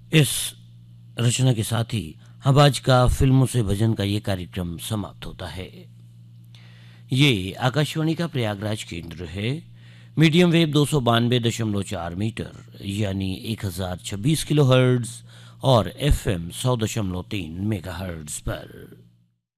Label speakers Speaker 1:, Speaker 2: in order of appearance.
Speaker 1: इस रचना के साथ ही हम आज का फिल्मों से भजन का ये कार्यक्रम समाप्त होता है। ये आकाशवाणी का प्रयागराज केंद्र है। मीडियम वेव 292.4 मीटर यानी 1026 किलोहर्ट्ज और एफएम 100.3 मेगाहर्ट्ज पर।